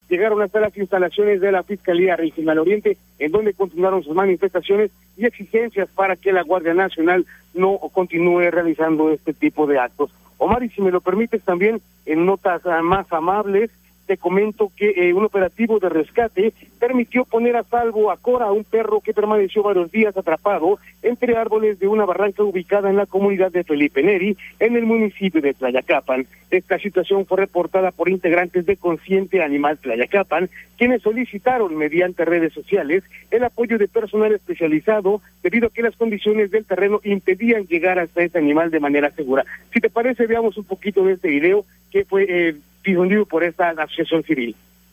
llegaron hasta las instalaciones de la Fiscalía Regional Oriente, en donde continuaron sus manifestaciones y exigencias para que la Guardia Nacional no continúe realizando este tipo de actos. Omar, y si me lo permites también, en notas más amables, te comento que un operativo de rescate permitió poner a salvo a Cora, un perro que permaneció varios días atrapado entre árboles de una barranca ubicada en la comunidad de Felipe Neri, en el municipio de Tlayacapan. Esta situación fue reportada por integrantes de Consciente Animal Tlayacapan, quienes solicitaron mediante redes sociales el apoyo de personal especializado debido a que las condiciones del terreno impedían llegar hasta este animal de manera segura. Si te parece, veamos un poquito de este video que fue difundido por esta asociación civil.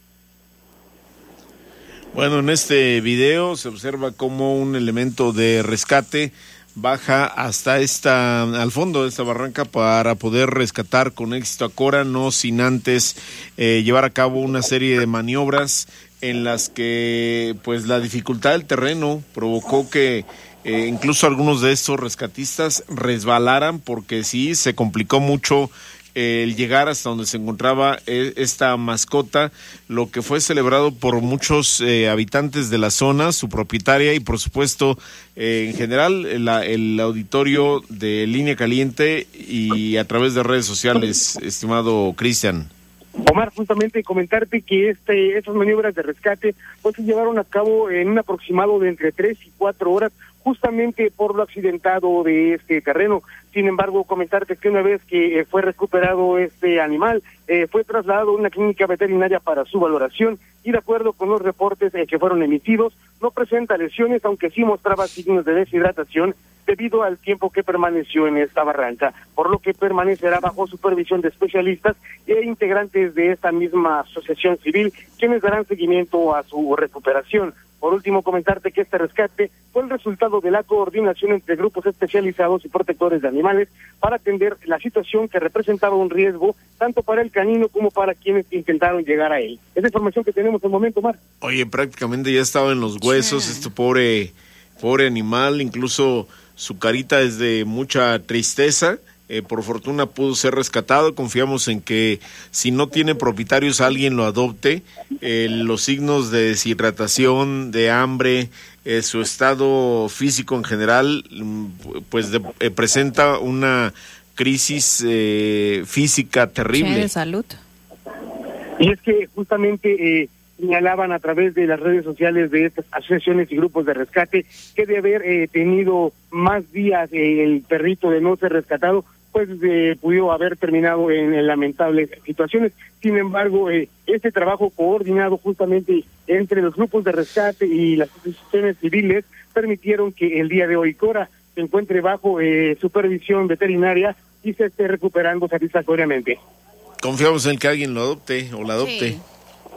Bueno, en este video se observa cómo un elemento de rescate baja hasta al fondo de esta barranca para poder rescatar con éxito a Cora, no sin antes llevar a cabo una serie de maniobras en las que pues la dificultad del terreno provocó que incluso algunos de estos rescatistas resbalaran, porque sí se complicó mucho el llegar hasta donde se encontraba esta mascota, lo que fue celebrado por muchos habitantes de la zona, su propietaria y por supuesto en general el auditorio de Línea Caliente y a través de redes sociales, estimado Cristian. Omar, justamente comentarte que estas maniobras de rescate pues se llevaron a cabo en un aproximado de entre 3 y 4 horas, justamente por lo accidentado de este terreno. Sin embargo, comentarte que una vez que fue recuperado este animal, fue trasladado a una clínica veterinaria para su valoración y de acuerdo con los reportes que fueron emitidos, no presenta lesiones, aunque sí mostraba signos de deshidratación debido al tiempo que permaneció en esta barranca, por lo que permanecerá bajo supervisión de especialistas e integrantes de esta misma asociación civil, quienes darán seguimiento a su recuperación. Por último, comentarte que este rescate fue el resultado de la coordinación entre grupos especializados y protectores de animales para atender la situación que representaba un riesgo tanto para el canino como para quienes intentaron llegar a él. Es la información que tenemos en el momento, Omar. Oye, prácticamente ya estaba en los huesos, sí. Este pobre animal, incluso su carita es de mucha tristeza. Por fortuna pudo ser rescatado. Confiamos en que si no tiene propietarios alguien lo adopte. Los signos de deshidratación, de hambre, su estado físico en general, pues presenta una crisis física terrible. De salud. Y es que justamente señalaban a través de las redes sociales de estas asociaciones y grupos de rescate que de haber tenido más días el perrito de no ser rescatado, pues pudo haber terminado en lamentables situaciones. Sin embargo, este trabajo coordinado justamente entre los grupos de rescate y las asociaciones civiles permitieron que el día de hoy Cora se encuentre bajo supervisión veterinaria y se esté recuperando satisfactoriamente. Confiamos en que alguien lo adopte o la adopte. Sí.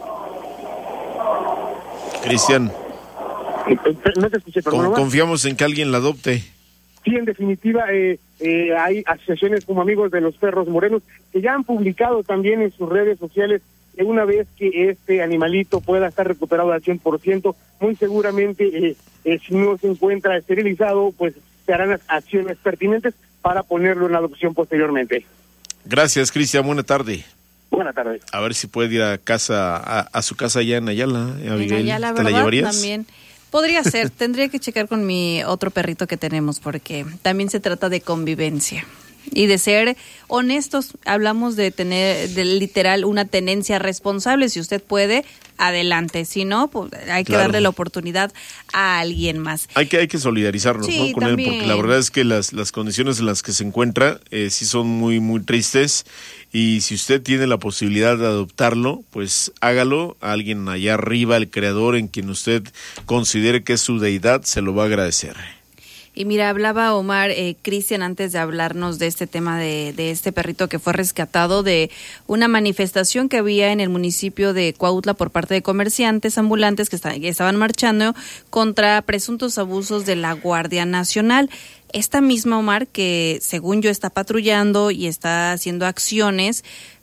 Cristian. No te escuché, perdón. Confiamos en que alguien la adopte. Sí, en definitiva, hay asociaciones como Amigos de los Perros Morenos que ya han publicado también en sus redes sociales que una vez que este animalito pueda estar recuperado al 100%, muy seguramente, si no se encuentra esterilizado, pues se harán las acciones pertinentes para ponerlo en adopción posteriormente. Gracias, Cristian. Buena tarde. Buenas tardes. A ver si puede ir a su casa allá en Ayala, Abigail. En Ayala, ¿te la llevarías? También. Podría ser, tendría que checar con mi otro perrito que tenemos porque también se trata de convivencia y de ser honestos. Hablamos de tener literal una tenencia responsable. Si usted puede, adelante. Si no, pues hay que darle la oportunidad a alguien más. Hay que solidarizarnos, sí, ¿no? Con también. él, porque la verdad es que las condiciones en las que se encuentra sí son muy, muy tristes. Y si usted tiene la posibilidad de adoptarlo, pues hágalo. A alguien allá arriba, el creador en quien usted considere que es su deidad, se lo va a agradecer. Y mira, hablaba Omar, Cristian, antes de hablarnos de este tema de este perrito que fue rescatado, de una manifestación que había en el municipio de Cuautla por parte de comerciantes ambulantes que estaban marchando contra presuntos abusos de la Guardia Nacional. Esta misma, Omar, que según yo está patrullando y está haciendo acciones,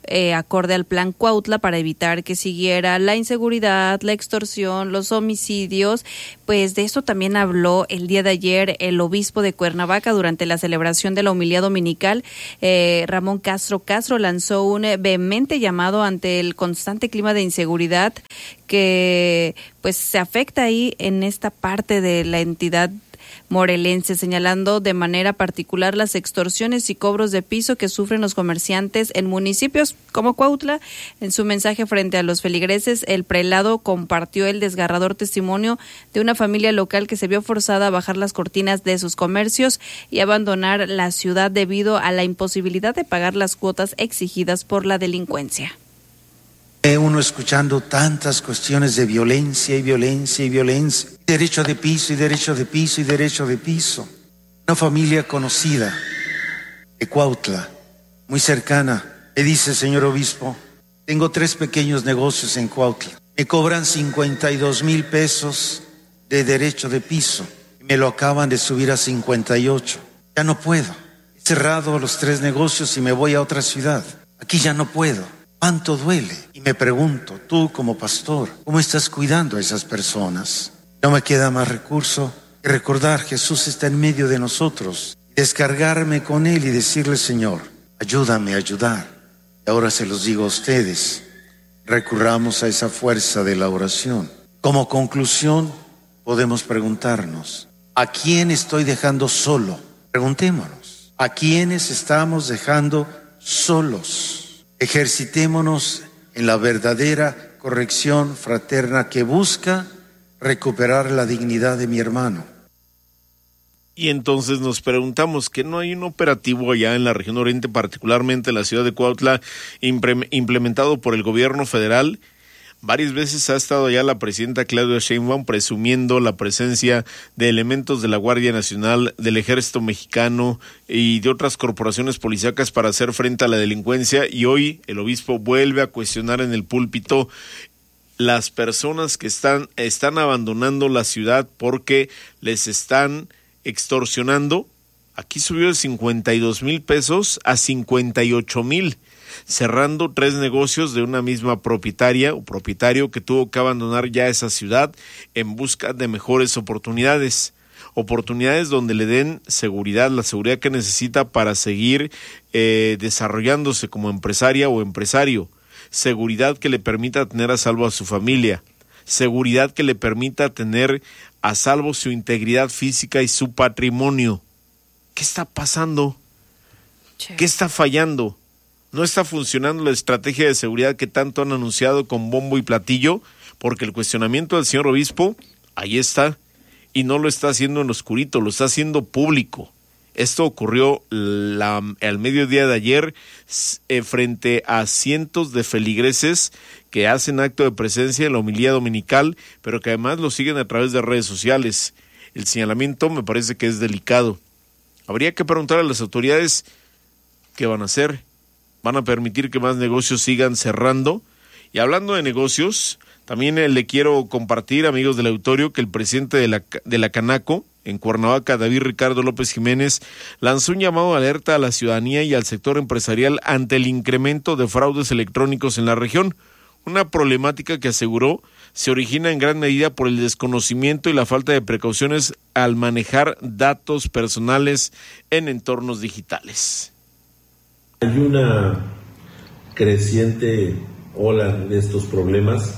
acorde al Plan Cuautla para evitar que siguiera la inseguridad, la extorsión, los homicidios. Pues de esto también habló el día de ayer el obispo de Cuernavaca durante la celebración de la homilía dominical. Ramón Castro lanzó un vehemente llamado ante el constante clima de inseguridad que pues se afecta ahí en esta parte de la entidad morelense, señalando de manera particular las extorsiones y cobros de piso que sufren los comerciantes en municipios como Cuautla. En su mensaje frente a los feligreses, el prelado compartió el desgarrador testimonio de una familia local que se vio forzada a bajar las cortinas de sus comercios y abandonar la ciudad debido a la imposibilidad de pagar las cuotas exigidas por la delincuencia. Uno escuchando tantas cuestiones de violencia y violencia y violencia, derecho de piso y derecho de piso y derecho de piso. Una familia conocida de Cuautla, muy cercana, me dice: señor obispo, tengo 3 pequeños negocios en Cuautla, me cobran 52,000 pesos de derecho de piso y me lo acaban de subir a 58. Ya no puedo, he cerrado los 3 negocios y me voy a otra ciudad, aquí ya no puedo. ¿Cuánto duele? Y me pregunto, tú como pastor, ¿cómo estás cuidando a esas personas? No me queda más recurso que recordar: Jesús está en medio de nosotros, descargarme con Él y decirle: Señor, ayúdame a ayudar. Y ahora se los digo a ustedes, recurramos a esa fuerza de la oración. Como conclusión, podemos preguntarnos: ¿a quién estoy dejando solo? Preguntémonos, ¿a quiénes estamos dejando solos? Ejercitémonos en la verdadera corrección fraterna que busca recuperar la dignidad de mi hermano. Y entonces nos preguntamos que no hay un operativo allá en la región oriente, particularmente en la ciudad de Cuautla, implementado por el gobierno federal. Varias veces ha estado allá la presidenta Claudia Sheinbaum presumiendo la presencia de elementos de la Guardia Nacional, del Ejército Mexicano y de otras corporaciones policíacas para hacer frente a la delincuencia, y hoy el obispo vuelve a cuestionar en el púlpito las personas que están abandonando la ciudad porque les están extorsionando. Aquí subió de 52,000 pesos a 58,000. Cerrando 3 negocios de una misma propietaria o propietario que tuvo que abandonar ya esa ciudad en busca de mejores oportunidades donde le den seguridad, la seguridad que necesita para seguir desarrollándose como empresaria o empresario, seguridad que le permita tener a salvo a su familia, seguridad que le permita tener a salvo su integridad física y su patrimonio. ¿Qué está pasando? ¿Qué está fallando? No está funcionando la estrategia de seguridad que tanto han anunciado con bombo y platillo, porque el cuestionamiento del señor obispo, ahí está, y no lo está haciendo en lo oscurito, lo está haciendo público. Esto ocurrió al mediodía de ayer frente a cientos de feligreses que hacen acto de presencia en la homilía dominical, pero que además lo siguen a través de redes sociales. El señalamiento me parece que es delicado. Habría que preguntar a las autoridades qué van a hacer. ¿Van a permitir que más negocios sigan cerrando? Y hablando de negocios, también le quiero compartir, amigos del auditorio, que el presidente de la Canaco en Cuernavaca, David Ricardo López Jiménez, lanzó un llamado de alerta a la ciudadanía y al sector empresarial ante el incremento de fraudes electrónicos en la región, una problemática que aseguró se origina en gran medida por el desconocimiento y la falta de precauciones al manejar datos personales en entornos digitales. Hay una creciente ola de estos problemas,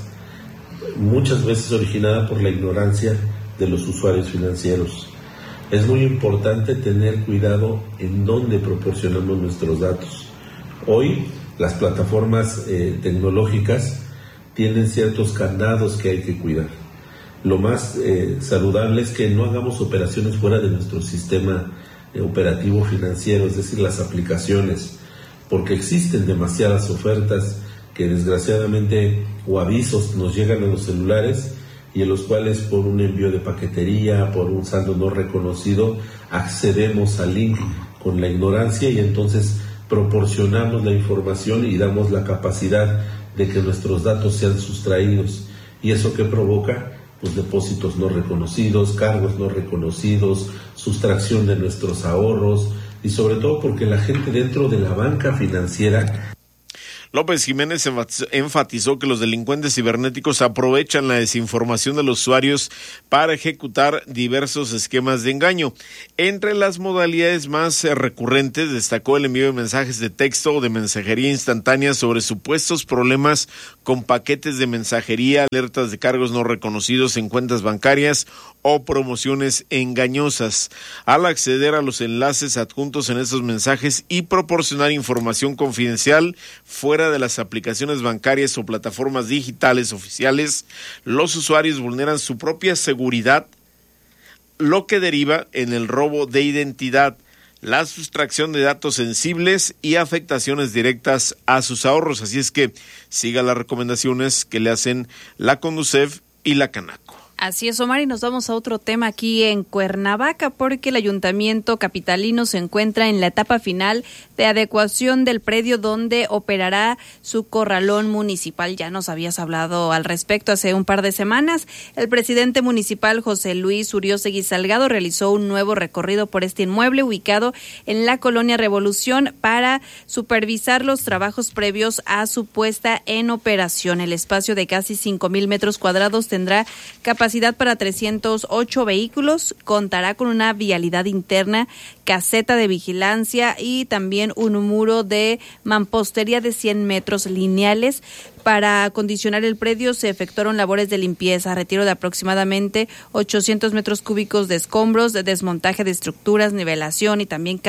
muchas veces originada por la ignorancia de los usuarios financieros. Es muy importante tener cuidado en dónde proporcionamos nuestros datos. Hoy las plataformas tecnológicas tienen ciertos candados que hay que cuidar. Lo más saludable es que no hagamos operaciones fuera de nuestro sistema operativo financiero, es decir, las aplicaciones, porque existen demasiadas ofertas que desgraciadamente o avisos nos llegan a los celulares y en los cuales por un envío de paquetería, por un saldo no reconocido, accedemos al link con la ignorancia y entonces proporcionamos la información y damos la capacidad de que nuestros datos sean sustraídos. ¿Y eso qué provoca? Pues depósitos no reconocidos, cargos no reconocidos, sustracción de nuestros ahorros y sobre todo porque la gente dentro de la banca financiera. López Jiménez enfatizó que los delincuentes cibernéticos aprovechan la desinformación de los usuarios para ejecutar diversos esquemas de engaño. Entre las modalidades más recurrentes destacó el envío de mensajes de texto o de mensajería instantánea sobre supuestos problemas con paquetes de mensajería, alertas de cargos no reconocidos en cuentas bancarias o promociones engañosas. Al acceder a los enlaces adjuntos en estos mensajes y proporcionar información confidencial fuera de las aplicaciones bancarias o plataformas digitales oficiales, los usuarios vulneran su propia seguridad, lo que deriva en el robo de identidad, la sustracción de datos sensibles y afectaciones directas a sus ahorros. Así es que siga las recomendaciones que le hacen la Conducef y la Canaco. Así es, Omar, y nos vamos a otro tema aquí en Cuernavaca, porque el ayuntamiento capitalino se encuentra en la etapa final de adecuación del predio donde operará su corralón municipal. Ya nos habías hablado al respecto hace un par de semanas. El presidente municipal José Luis Uriostegui Salgado realizó un nuevo recorrido por este inmueble ubicado en la colonia Revolución para supervisar los trabajos previos a su puesta en operación. El espacio de casi 5,000 metros cuadrados tendrá capacidad para 308 vehículos, contará con una vialidad interna, caseta de vigilancia y también un muro de mampostería de 100 metros lineales. Para acondicionar el predio se efectuaron labores de limpieza, retiro de aproximadamente 800 metros cúbicos de escombros, de desmontaje de estructuras, nivelación y también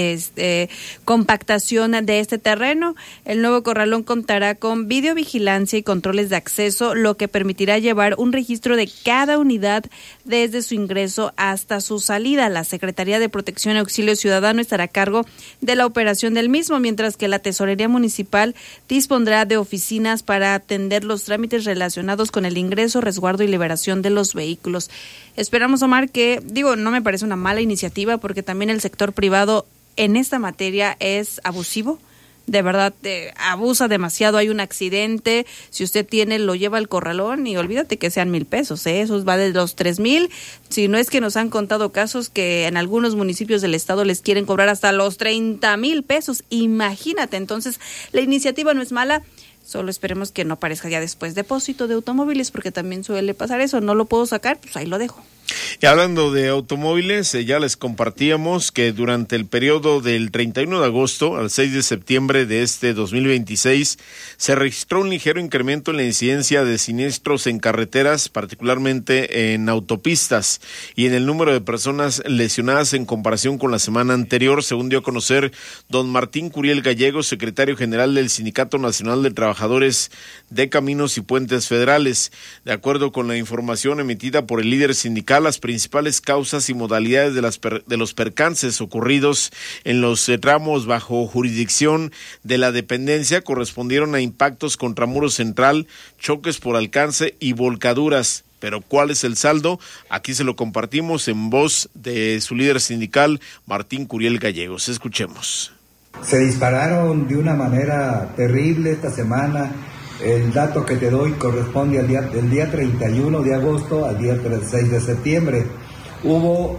compactación de este terreno. El nuevo corralón contará con videovigilancia y controles de acceso, lo que permitirá llevar un registro de cada unidad desde su ingreso hasta su salida. La Secretaría de Protección y Auxilio Ciudadano estará a cargo de la operación del mismo, mientras que la Tesorería Municipal dispondrá de oficinas para atender los trámites relacionados con el ingreso, resguardo y liberación de los vehículos. Esperamos, Omar, no me parece una mala iniciativa, porque también el sector privado en esta materia es abusivo. De verdad, abusa demasiado. Hay un accidente, si usted lo lleva al corralón y olvídate que sean 1,000 pesos, eso va de los 3,000, si no es que nos han contado casos que en algunos municipios del estado les quieren cobrar hasta los 30,000 pesos, imagínate. Entonces, la iniciativa no es mala, solo esperemos que no aparezca ya después depósito de automóviles, porque también suele pasar eso, no lo puedo sacar, pues ahí lo dejo. Y hablando de automóviles, ya les compartíamos que durante el periodo del 31 de agosto al 6 de septiembre de este 2026 se registró un ligero incremento en la incidencia de siniestros en carreteras, particularmente en autopistas, y en el número de personas lesionadas en comparación con la semana anterior, según dio a conocer don Martín Curiel Gallegos, secretario general del Sindicato Nacional de Trabajadores de Caminos y Puentes Federales. De acuerdo con la información emitida por el líder sindical, las principales causas y modalidades de los percances ocurridos en los tramos bajo jurisdicción de la dependencia correspondieron a impactos contra muro central, choques por alcance y volcaduras. Pero ¿cuál es el saldo? Aquí se lo compartimos en voz de su líder sindical, Martín Curiel Gallegos. Escuchemos. Se dispararon de una manera terrible esta semana. El dato que te doy corresponde del día 31 de agosto al día 6 de septiembre. Hubo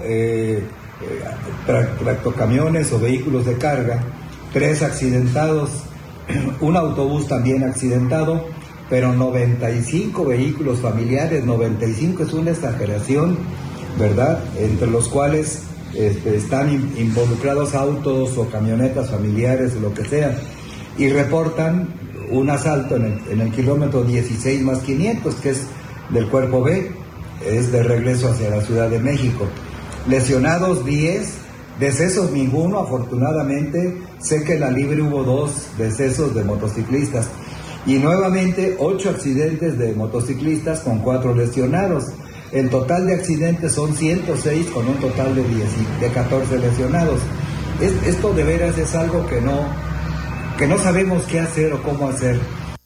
tractocamiones o vehículos de carga, 3 accidentados, un autobús también accidentado, pero 95 vehículos familiares. 95 es una exageración, ¿verdad? Entre los cuales están involucrados autos o camionetas familiares o lo que sea, y reportan un asalto en el kilómetro 16 más 500, que es del Cuerpo B, es de regreso hacia la Ciudad de México. Lesionados 10, decesos ninguno, afortunadamente. Sé que en la Libre hubo 2 decesos de motociclistas, y nuevamente 8 accidentes de motociclistas con 4 lesionados. El total de accidentes son 106, con un total de 14 lesionados. Esto de veras es algo que no sabemos qué hacer o cómo hacer.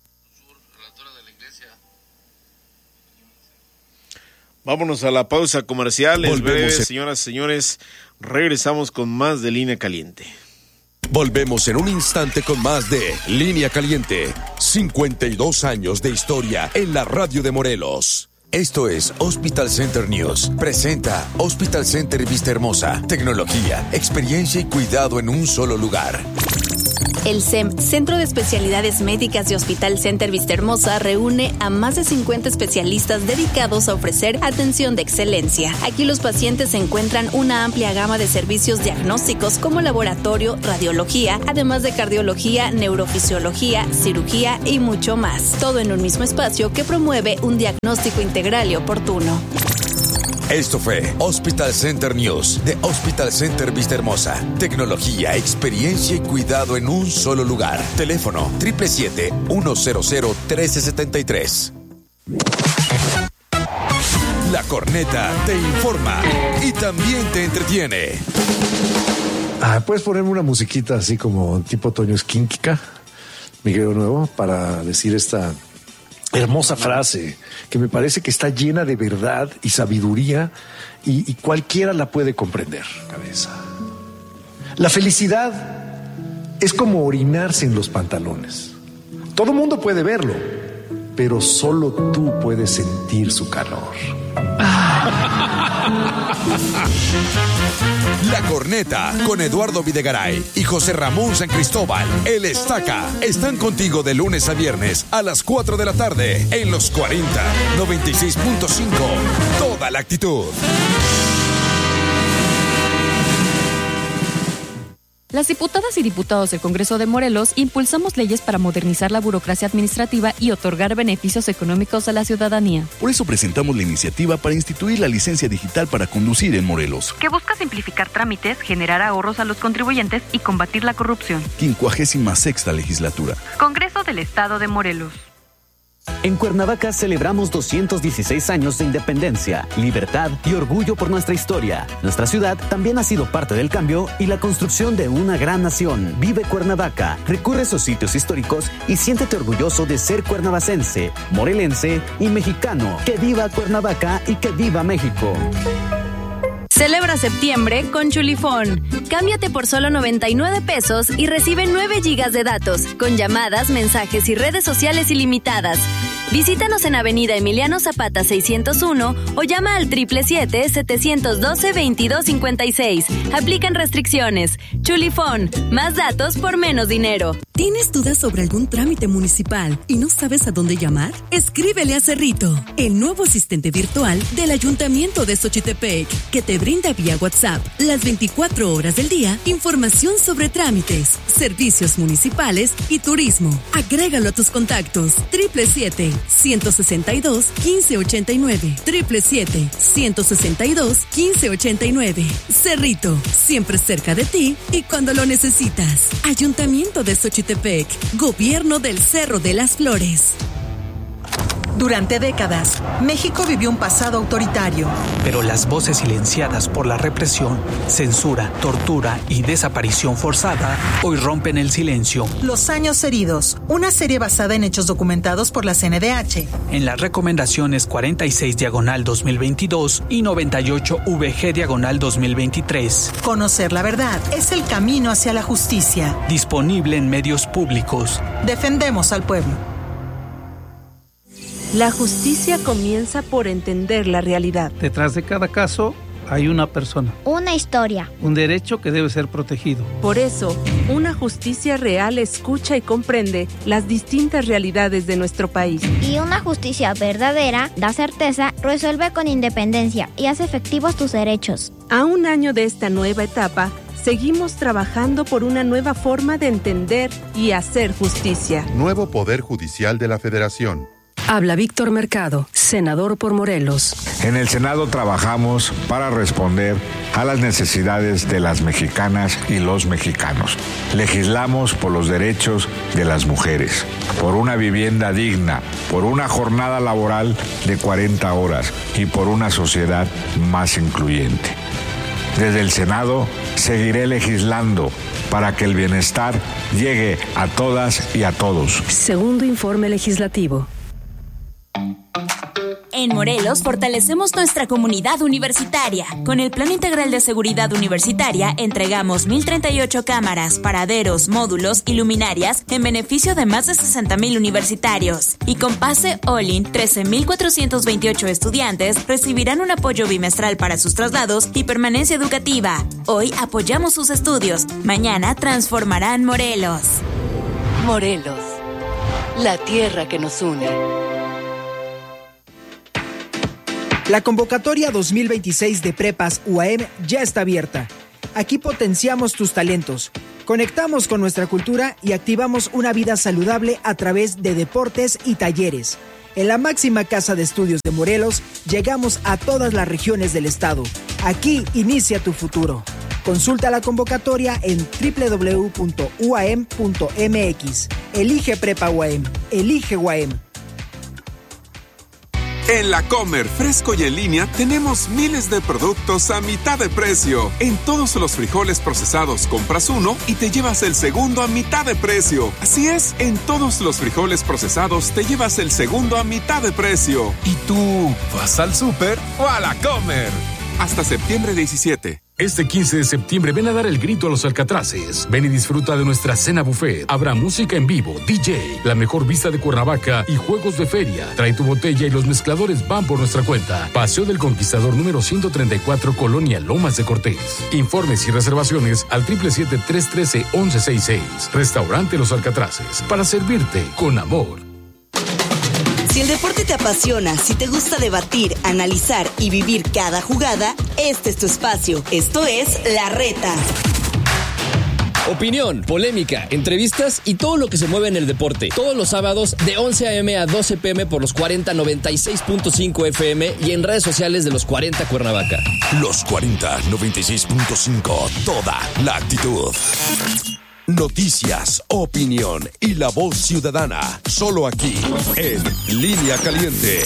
Vámonos a la pausa comercial. Es breve, señoras y señores. Regresamos con más de Línea Caliente. Volvemos en un instante con más de Línea Caliente. 52 años de historia en la radio de Morelos. Esto es Hospital Center News. Presenta Hospital Center Vista Hermosa. Tecnología, experiencia y cuidado en un solo lugar. El CEM, Centro de Especialidades Médicas de Hospital Center Vistahermosa, reúne a más de 50 especialistas dedicados a ofrecer atención de excelencia. Aquí los pacientes encuentran una amplia gama de servicios diagnósticos como laboratorio, radiología, además de cardiología, neurofisiología, cirugía y mucho más. Todo en un mismo espacio que promueve un diagnóstico integral y oportuno. Esto fue Hospital Center News de Hospital Center Vistahermosa. Tecnología, experiencia y cuidado en un solo lugar. Teléfono 777-100-1373. La Corneta te informa y también te entretiene. ¿Puedes ponerme una musiquita así como tipo Toño Esquínquica, Miguel Nuevo, para decir esta hermosa frase que me parece que está llena de verdad y sabiduría y cualquiera la puede comprender? Cabeza. La felicidad es como orinarse en los pantalones. Todo mundo puede verlo, pero solo tú puedes sentir su calor. La Corneta con Eduardo Videgaray y José Ramón San Cristóbal, el Estaca, están contigo de lunes a viernes a las 4 de la tarde en los 40 96.5. Toda la actitud. Las diputadas y diputados del Congreso de Morelos impulsamos leyes para modernizar la burocracia administrativa y otorgar beneficios económicos a la ciudadanía. Por eso presentamos la iniciativa para instituir la licencia digital para conducir en Morelos, que busca simplificar trámites, generar ahorros a los contribuyentes y combatir la corrupción. 56ª legislatura. Congreso del Estado de Morelos. En Cuernavaca celebramos 216 años de independencia, libertad y orgullo por nuestra historia. Nuestra ciudad también ha sido parte del cambio y la construcción de una gran nación. Vive Cuernavaca, recurre a sus sitios históricos y siéntete orgulloso de ser cuernavacense, morelense y mexicano. ¡Que viva Cuernavaca y que viva México! Celebra septiembre con Chulifón. Cámbiate por solo 99 pesos y recibe 9 gigas de datos, con llamadas, mensajes y redes sociales ilimitadas. Visítanos en Avenida Emiliano Zapata 601 o llama al 777-712-2256. Aplican restricciones. Chulifón, más datos por menos dinero. ¿Tienes dudas sobre algún trámite municipal y no sabes a dónde llamar? Escríbele a Cerrito, el nuevo asistente virtual del Ayuntamiento de Xochitepec, que te brinda vía WhatsApp las 24 horas del día información sobre trámites, servicios municipales y turismo. Agrégalo a tus contactos. 777-162-1589. 777-162-1589. Cerrito, siempre cerca de ti y cuando lo necesitas. Ayuntamiento de Xochitepec, Gobierno del Cerro de las Flores. Durante décadas, México vivió un pasado autoritario. Pero las voces silenciadas por la represión, censura, tortura y desaparición forzada hoy rompen el silencio. Los años heridos, una serie basada en hechos documentados por la CNDH. En las recomendaciones 46/2022 y 98/VG/2023. Conocer la verdad es el camino hacia la justicia. Disponible en medios públicos. Defendemos al pueblo. La justicia comienza por entender la realidad. Detrás de cada caso hay una persona. Una historia. Un derecho que debe ser protegido. Por eso, una justicia real escucha y comprende las distintas realidades de nuestro país. Y una justicia verdadera da certeza, resuelve con independencia y hace efectivos tus derechos. A un año de esta nueva etapa, seguimos trabajando por una nueva forma de entender y hacer justicia. Nuevo Poder Judicial de la Federación. Habla Víctor Mercado, senador por Morelos. En el Senado trabajamos para responder a las necesidades de las mexicanas y los mexicanos. Legislamos por los derechos de las mujeres, por una vivienda digna, por una jornada laboral de 40 horas y por una sociedad más incluyente. Desde el Senado seguiré legislando para que el bienestar llegue a todas y a todos. Segundo informe legislativo. En Morelos fortalecemos nuestra comunidad universitaria. Con el Plan Integral de Seguridad Universitaria entregamos 1,038 cámaras, paraderos, módulos y luminarias en beneficio de más de 60,000 universitarios. Y con Pase All-in, 13,428 estudiantes recibirán un apoyo bimestral para sus traslados y permanencia educativa. Hoy apoyamos sus estudios. Mañana transformarán Morelos. Morelos, la tierra que nos une. La convocatoria 2026 de Prepas UAM ya está abierta. Aquí potenciamos tus talentos, conectamos con nuestra cultura y activamos una vida saludable a través de deportes y talleres. En la máxima casa de estudios de Morelos, llegamos a todas las regiones del estado. Aquí inicia tu futuro. Consulta la convocatoria en www.uam.mx. Elige Prepa UAM. Elige UAM. En La Comer, fresco y en línea, tenemos miles de productos a mitad de precio. En todos los frijoles procesados compras uno y te llevas el segundo a mitad de precio. Así es, en todos los frijoles procesados te llevas el segundo a mitad de precio. ¿Y tú vas al súper o a La Comer? Hasta septiembre 17. Este 15 de septiembre ven a dar el grito a los Alcatraces. Ven y disfruta de nuestra cena buffet. Habrá música en vivo, DJ, la mejor vista de Cuernavaca y juegos de feria. Trae tu botella y los mezcladores van por nuestra cuenta. Paseo del Conquistador número 134, Colonia Lomas de Cortés. Informes y reservaciones al 777-313-1166. Restaurante Los Alcatraces. Para servirte con amor. Si el deporte te apasiona, si te gusta debatir, analizar y vivir cada jugada, este es tu espacio. Esto es La Reta. Opinión, polémica, entrevistas y todo lo que se mueve en el deporte. Todos los sábados de 11 a.m. a 12 p.m. por los 4096.5 FM y en redes sociales de los 40 Cuernavaca. Los 4096.5, toda la actitud. Noticias, opinión y la voz ciudadana. Solo aquí, en Línea Caliente.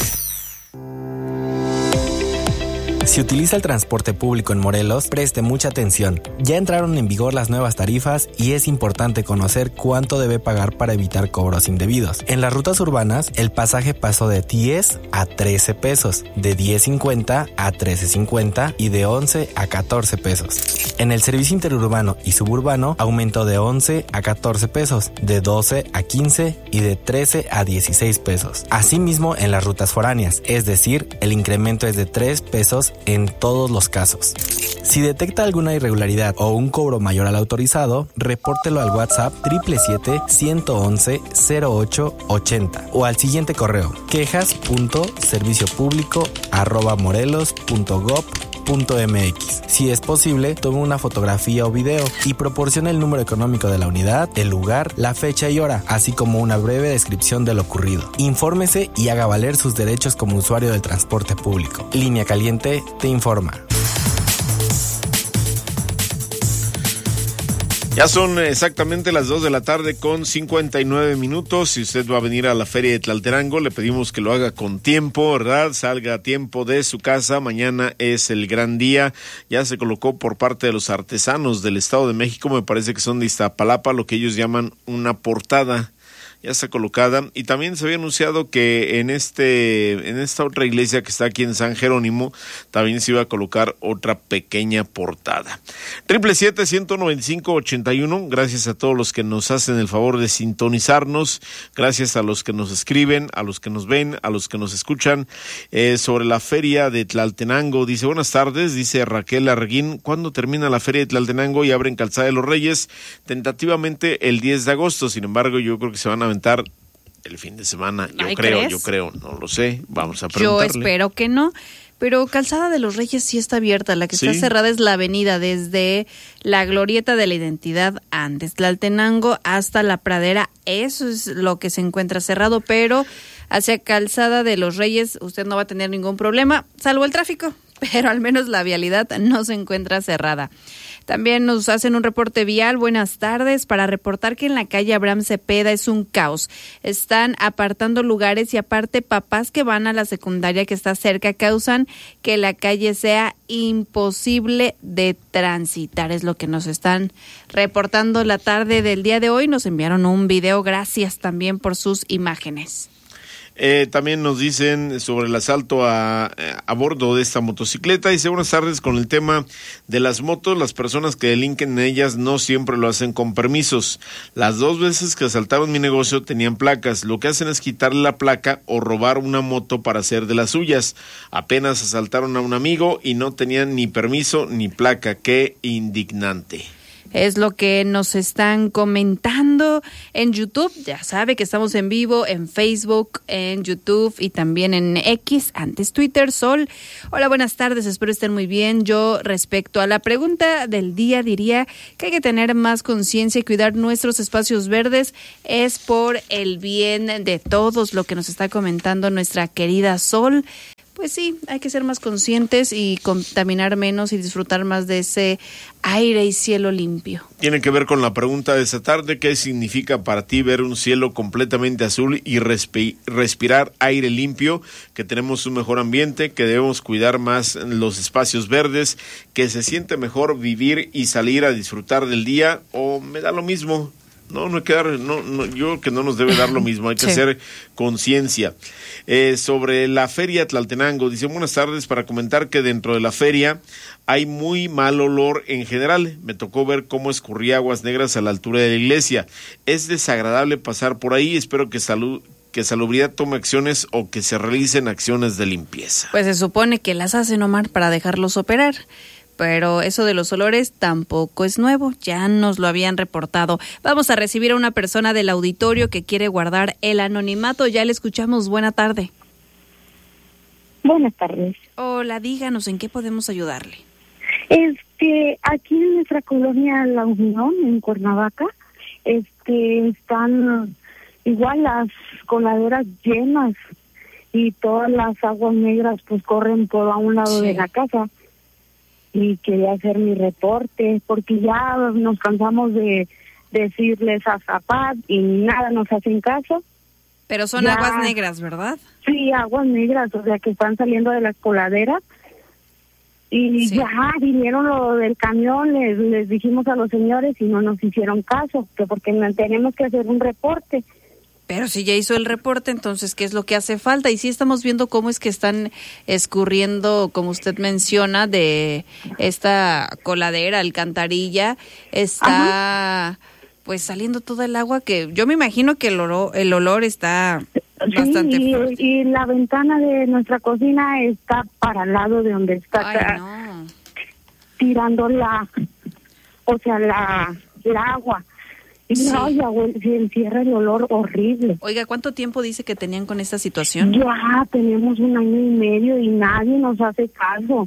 Si utiliza el transporte público en Morelos, preste mucha atención. Ya entraron en vigor las nuevas tarifas y es importante conocer cuánto debe pagar para evitar cobros indebidos. En las rutas urbanas, el pasaje pasó de 10 a 13 pesos, de 10.50 a 13.50 y de 11 a 14 pesos. En el servicio interurbano y suburbano, aumentó de 11 a 14 pesos, de 12 a 15 y de 13 a 16 pesos. Asimismo, en las rutas foráneas, es decir, el incremento es de 3 pesos en todos los casos. Si detecta alguna irregularidad o un cobro mayor al autorizado, repórtelo al WhatsApp 777-111-0880 o al siguiente correo quejas.serviciopublico@morelos.gov.mx. Si es posible, tome una fotografía o video y proporcione el número económico de la unidad, el lugar, la fecha y hora, así como una breve descripción de lo ocurrido. Infórmese y haga valer sus derechos como usuario del transporte público. Línea Caliente te informa. Ya son exactamente las 2 de la tarde con 59 minutos. Si usted va a venir a la Feria de Tlaltenango, le pedimos que lo haga con tiempo, ¿verdad? Salga a tiempo de su casa. Mañana es el gran día. Ya se colocó por parte de los artesanos del Estado de México, me parece que son de Iztapalapa, lo que ellos llaman una portada. Ya está colocada, y también se había anunciado que en esta otra iglesia que está aquí en San Jerónimo también se iba a colocar otra pequeña portada. 777-195-81, gracias a todos los que nos hacen el favor de sintonizarnos, gracias a los que nos escriben, a los que nos ven, a los que nos escuchan sobre la feria de Tlaltenango. Dice, buenas tardes, dice Raquel Arguín, ¿cuándo termina la feria de Tlaltenango y abren Calzada de los Reyes? Tentativamente el 10 de agosto, sin embargo yo creo que se van a aventar el fin de semana, yo creo, no lo sé, vamos a preguntarle. Yo espero que no, pero Calzada de los Reyes sí está abierta, la que está cerrada es la avenida desde la Glorieta de la Identidad antes Tlaltenango hasta la Pradera, eso es lo que se encuentra cerrado, pero hacia Calzada de los Reyes usted no va a tener ningún problema, salvo el tráfico, pero al menos la vialidad no se encuentra cerrada. También nos hacen un reporte vial, buenas tardes, para reportar que en la calle Abraham Cepeda es un caos. Están apartando lugares y aparte papás que van a la secundaria que está cerca causan que la calle sea imposible de transitar. Es lo que nos están reportando la tarde del día de hoy. Nos enviaron un video, gracias también por sus imágenes. También nos dicen sobre el asalto a bordo de esta motocicleta. Dice, buenas tardes, con el tema de las motos, las personas que delinquen en ellas no siempre lo hacen con permisos. Las 2 veces que asaltaron mi negocio tenían placas. Lo que hacen es quitarle la placa o robar una moto para hacer de las suyas. Apenas asaltaron a un amigo y no tenían ni permiso ni placa. Qué indignante. Es lo que nos están comentando en YouTube. Ya sabe que estamos en vivo en Facebook, en YouTube y también en X, antes Twitter. Sol, hola, buenas tardes, espero estén muy bien. Yo, respecto a la pregunta del día, diría que hay que tener más conciencia y cuidar nuestros espacios verdes. Es por el bien de todos, lo que nos está comentando nuestra querida Sol. Pues sí, hay que ser más conscientes y contaminar menos y disfrutar más de ese aire y cielo limpio. Tiene que ver con la pregunta de esta tarde: ¿qué significa para ti ver un cielo completamente azul y respirar aire limpio? Que tenemos un mejor ambiente, que debemos cuidar más los espacios verdes, que se siente mejor vivir y salir a disfrutar del día, o me da lo mismo. No hay que dar, yo creo que no nos debe dar lo mismo, hay que hacer conciencia. Sobre la feria Tlaltenango, dice: buenas tardes, para comentar que dentro de la feria hay muy mal olor en general. Me tocó ver cómo escurría aguas negras a la altura de la iglesia. Es desagradable pasar por ahí, espero que Salubridad tome acciones o que se realicen acciones de limpieza. Pues se supone que las hacen, Omar, para dejarlos operar. Pero eso de los olores tampoco es nuevo, ya nos lo habían reportado. Vamos a recibir a una persona del auditorio que quiere guardar el anonimato. Ya le escuchamos. Buena tarde. Buenas tardes. Hola, díganos, ¿en qué podemos ayudarle? Aquí en nuestra colonia La Unión, en Cuernavaca, están igual las coladeras llenas y todas las aguas negras pues corren por a un lado de la casa. Y quería hacer mi reporte, porque ya nos cansamos de decirles a Zapat y nada nos hacen caso. Pero son aguas negras, ¿verdad? Sí, aguas negras, o sea que están saliendo de las coladeras. Y ya vinieron lo del camión, les dijimos a los señores y no nos hicieron caso, que porque tenemos que hacer un reporte. Pero si ya hizo el reporte, entonces, ¿qué es lo que hace falta? Y sí estamos viendo cómo es que están escurriendo, como usted menciona, de esta coladera, alcantarilla, está pues saliendo toda el agua, que yo me imagino que el olor está bastante fuerte. Y la ventana de nuestra cocina está para el lado de donde está tirando la agua. Y no, ya se encierra el olor horrible. Oiga, ¿cuánto tiempo dice que tenían con esta situación? Ya tenemos 1 año y medio y nadie nos hace caso.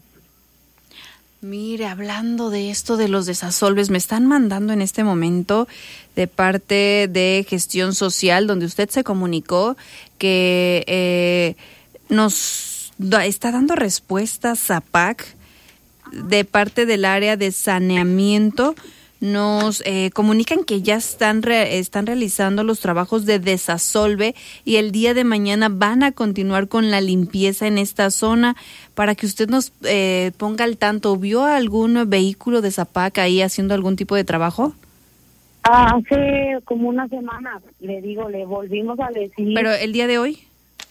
Mire, hablando de esto de los desasolves, me están mandando en este momento de parte de Gestión Social, donde usted se comunicó que nos está dando respuestas Zapac de parte del área de saneamiento. Nos comunican que ya están realizando los trabajos de desasolve y el día de mañana van a continuar con la limpieza en esta zona. Para que usted nos ponga al tanto, ¿vio algún vehículo de Zapac ahí haciendo algún tipo de trabajo? Hace como una semana, le volvimos a decir. ¿Pero el día de hoy?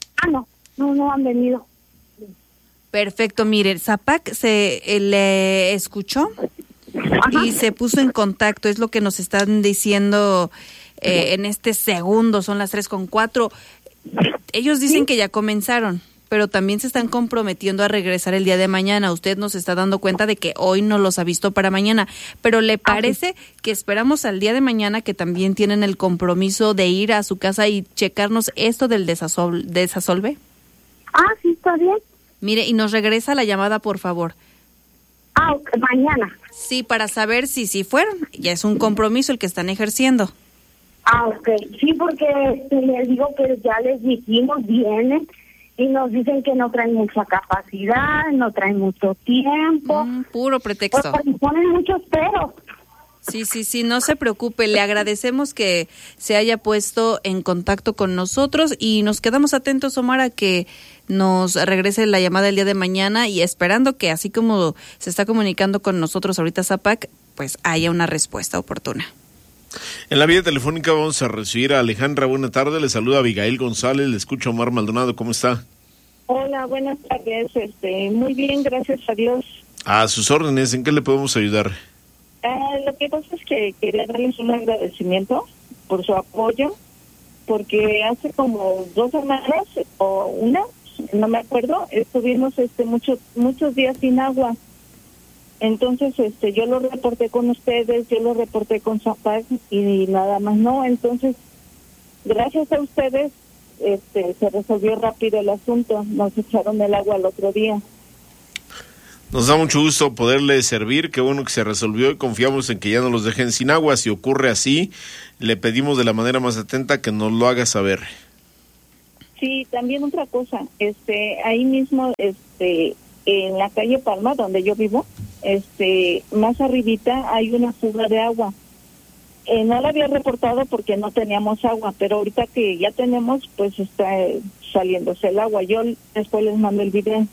No han venido. Perfecto, mire, Zapac le escuchó. Y se puso en contacto, es lo que nos están diciendo en este segundo, son las 3:04. Ellos dicen que ya comenzaron, pero también se están comprometiendo a regresar el día de mañana. Usted nos está dando cuenta de que hoy no los ha visto para mañana, pero ¿le parece que esperamos al día de mañana, que también tienen el compromiso de ir a su casa y checarnos esto del desasolve? Sí, está bien. Mire, y nos regresa la llamada, por favor. Mañana. Sí, para saber si fueron. Ya es un compromiso el que están ejerciendo. Ok. Sí, porque les digo que ya les dijimos, vienen y nos dicen que no traen mucha capacidad, no traen mucho tiempo. Puro pretexto. Ponen muchos peros. Sí, no se preocupe, le agradecemos que se haya puesto en contacto con nosotros y nos quedamos atentos, Omar, a que nos regrese la llamada el día de mañana y esperando que, así como se está comunicando con nosotros ahorita Zapac, pues haya una respuesta oportuna. En la vía telefónica vamos a recibir a Alejandra. Buena tarde, le saluda Abigail González, le escucha Omar Maldonado, ¿cómo está? Hola, buenas tardes, muy bien, gracias a Dios. A sus órdenes, ¿en qué le podemos ayudar? Lo que pasa es que quería darles un agradecimiento por su apoyo, porque hace como 2 semanas o una, no me acuerdo, estuvimos muchos días sin agua Entonces, yo lo reporté con ustedes, yo lo reporté con Zapac y nada más no. Entonces, gracias a ustedes, se resolvió rápido el asunto. Nos echaron el agua el otro día. Nos da mucho gusto poderle servir, qué bueno que se resolvió y confiamos en que ya no los dejen sin agua. Si ocurre así, le pedimos de la manera más atenta que nos lo haga saber. Sí, también otra cosa, ahí mismo, en la calle Palma, donde yo vivo, más arribita hay una fuga de agua. No la había reportado porque no teníamos agua, pero ahorita que ya tenemos, pues está saliéndose el agua. Yo después les mando el video.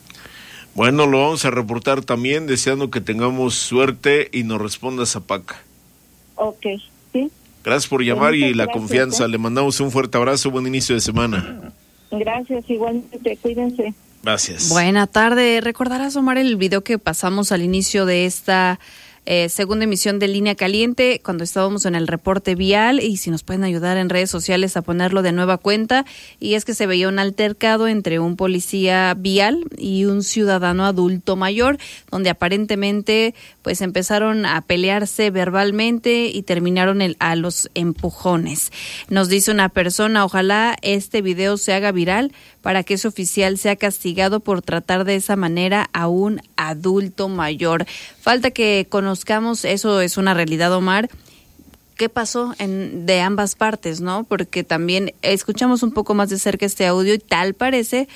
Bueno, lo vamos a reportar también, deseando que tengamos suerte y nos responda Zapac. Ok, sí. Gracias por llamar y la gracias, confianza. Le mandamos un fuerte abrazo, buen inicio de semana. Gracias, igualmente, cuídense. Gracias. Buena tarde. ¿Recordarás, Omar, el video que pasamos al inicio de esta segunda emisión de Línea Caliente, cuando estábamos en el reporte vial? Y si nos pueden ayudar en redes sociales a ponerlo de nueva cuenta. Y es que se veía un altercado entre un policía vial y un ciudadano adulto mayor, donde aparentemente pues empezaron a pelearse verbalmente y terminaron a los empujones. Nos dice una persona, ojalá este video se haga viral para que ese oficial sea castigado por tratar de esa manera a un adulto mayor. Falta que conozcamos, eso es una realidad, Omar, qué pasó de ambas partes, ¿no? Porque también escuchamos un poco más de cerca este audio y tal parece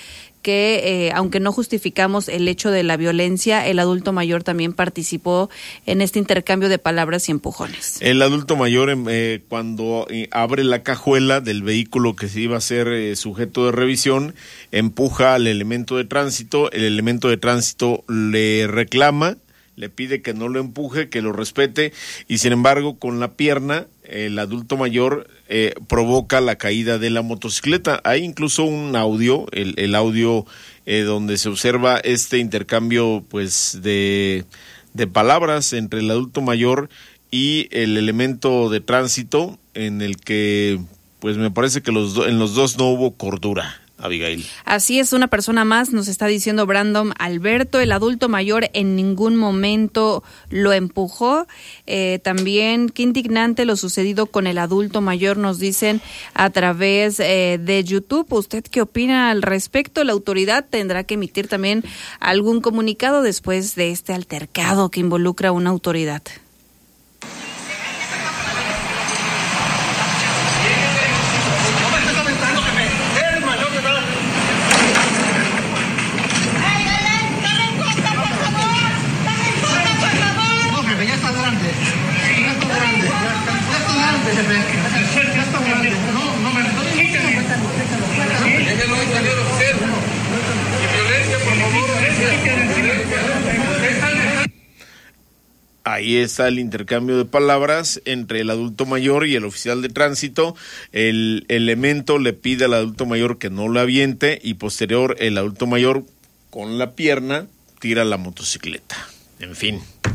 que, aunque no justificamos el hecho de la violencia, el adulto mayor también participó en este intercambio de palabras y empujones. El adulto mayor, cuando abre la cajuela del vehículo que se iba a ser sujeto de revisión, empuja al elemento de tránsito, el elemento de tránsito le reclama, le pide que no lo empuje, que lo respete, y sin embargo con la pierna el adulto mayor provoca la caída de la motocicleta. Hay incluso un audio, el audio donde se observa este intercambio pues de palabras entre el adulto mayor y el elemento de tránsito, en el que pues me parece que en los dos no hubo cordura. Abigail. Así es, una persona más nos está diciendo Brandon Alberto, el adulto mayor en ningún momento lo empujó. También, qué indignante lo sucedido con el adulto mayor, nos dicen a través de YouTube. ¿Usted qué opina al respecto? La autoridad tendrá que emitir también algún comunicado después de este altercado que involucra a una autoridad. Ahí está el intercambio de palabras entre el adulto mayor y el oficial de tránsito. El elemento le pide al adulto mayor que no lo aviente y posterior el adulto mayor con la pierna tira la motocicleta. En fin.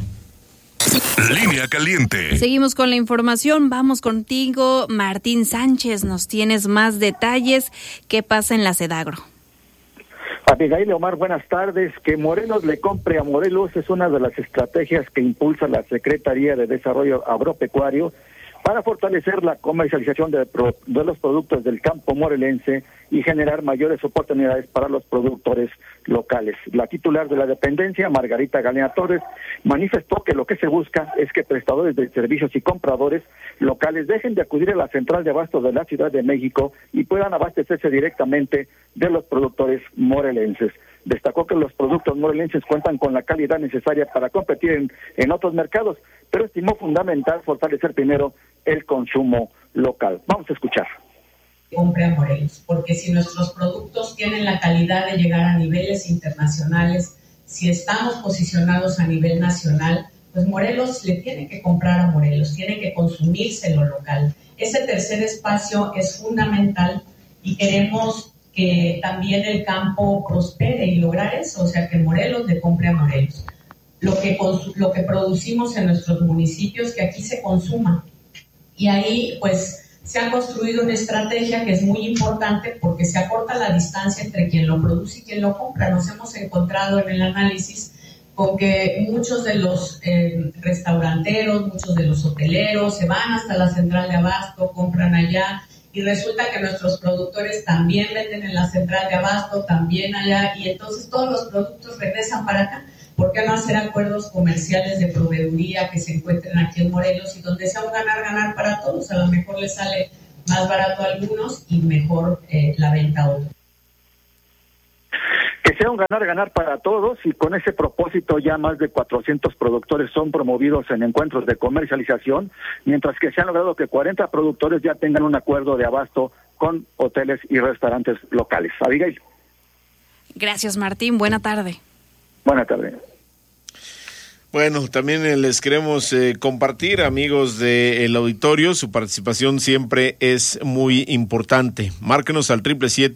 Línea Caliente. Seguimos con la información. Vamos contigo, Martín Sánchez. Nos tienes más detalles. ¿Qué pasa en la Sedagro? Abigail, Omar, buenas tardes. Que Morelos le compre a Morelos es una de las estrategias que impulsa la Secretaría de Desarrollo Agropecuario para fortalecer la comercialización de los productos del campo morelense y generar mayores oportunidades para los productores locales. La titular de la dependencia, Margarita Galena Torres, manifestó que lo que se busca es que prestadores de servicios y compradores locales dejen de acudir a la central de abastos de la Ciudad de México y puedan abastecerse directamente de los productores morelenses. Destacó que los productos morelenses cuentan con la calidad necesaria para competir en otros mercados, pero estimó fundamental fortalecer primero el consumo local. Vamos a escuchar. Compre a Morelos, porque si nuestros productos tienen la calidad de llegar a niveles internacionales, si estamos posicionados a nivel nacional, pues Morelos le tiene que comprar a Morelos, tiene que consumirse lo local. Ese tercer espacio es fundamental y queremos que también el campo prospere y lograr eso, o sea, que Morelos le compre a Morelos. Lo que producimos en nuestros municipios, que aquí se consuma. Y ahí, pues, se ha construido una estrategia que es muy importante porque se acorta la distancia entre quien lo produce y quien lo compra. Nos hemos encontrado en el análisis con que muchos de los restauranteros, muchos de los hoteleros se van hasta la central de abasto, compran allá, y resulta que nuestros productores también venden en la central de abasto, también allá, y entonces todos los productos regresan para acá. ¿Por qué no hacer acuerdos comerciales de proveeduría que se encuentren aquí en Morelos y donde sea un ganar-ganar para todos? A lo mejor les sale más barato a algunos y mejor la venta a otros. Que sea un ganar-ganar para todos, y con ese propósito ya más de 400 productores son promovidos en encuentros de comercialización, mientras que se ha logrado que 40 productores ya tengan un acuerdo de abasto con hoteles y restaurantes locales. Abigail. Gracias, Martín. Buena tarde. Buenas tardes. Bueno, también les queremos compartir, amigos del auditorio, su participación siempre es muy importante. Márquenos al